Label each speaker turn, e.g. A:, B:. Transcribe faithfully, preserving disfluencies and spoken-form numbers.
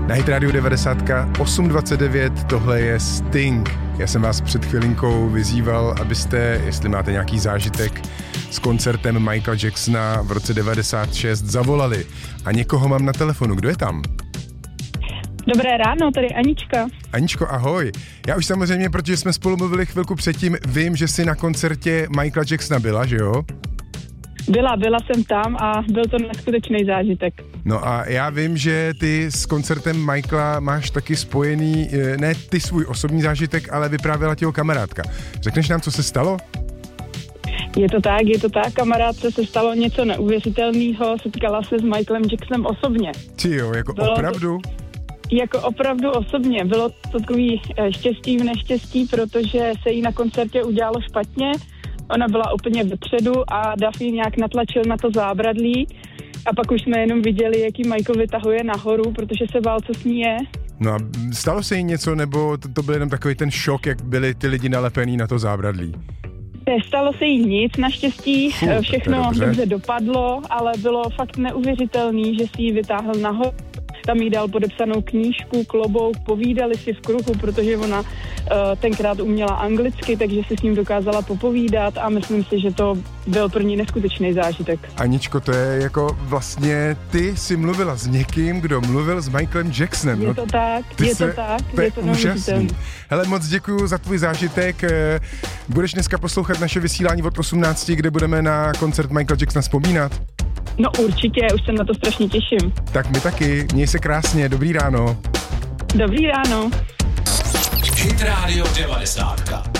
A: Na Hit Radio devadesát osm dvacet devět, tohle je Sting. Já jsem vás před chvilinkou vyzýval, abyste, jestli máte nějaký zážitek s koncertem Michaela Jacksona v roce devadesát šest, zavolali. A někoho mám na telefonu. Kdo je tam?
B: Dobré ráno, tady Anička.
A: Aničko, ahoj. Já už samozřejmě, protože jsme spolu mluvili chvilku předtím, vím, že jsi na koncertě Michaela Jacksona byla, že jo?
B: Byla, byla jsem tam a byl to neskutečný zážitek.
A: No a já vím, že ty s koncertem Michaela máš taky spojený, ne ty svůj osobní zážitek, ale vyprávěla ti ho kamarádka. Řekneš nám, co se stalo?
B: Je to tak, je to tak, kamarádce se stalo něco neuvěřitelného, setkala se s Michaelem Jacksonem osobně.
A: Ty jo, jako bylo opravdu?
B: To, jako opravdu osobně. Bylo to takový štěstí v neštěstí, protože se jí na koncertě udělalo špatně. Ona byla úplně vepředu a Duffy nějak natlačil na to zábradlí a pak už jsme jenom viděli, jaký Michael vytahuje nahoru, protože se bál, co s ní je.
A: No a stalo se jí něco, nebo to, to byl jenom takový ten šok, jak byli ty lidi nalepený na to zábradlí?
B: Nestalo se jí nic, naštěstí. Fuh, všechno dobře. dobře dopadlo, ale bylo fakt neuvěřitelný, že si ji vytáhl nahoru. Tam jí dal podepsanou knížku, klobouk, povídali si v kruhu, protože ona uh, tenkrát uměla anglicky, takže si s ním dokázala popovídat a myslím si, že to byl pro ní neskutečný zážitek.
A: Aničko, to je jako vlastně ty jsi mluvila s někým, kdo mluvil s Michaelem Jacksonem.
B: Je
A: no,
B: to tak, je se, to tak,
A: to je,
B: je to
A: úžasný. Hele, moc děkuju za tvůj zážitek. Budeš dneska poslouchat naše vysílání od osmnácti, kde budeme na koncert Michaela Jacksona vzpomínat?
B: No určitě, už se na to strašně těším.
A: Tak my taky, měj se krásně, dobrý ráno.
B: Dobrý ráno.
C: Hit Radio devadesát.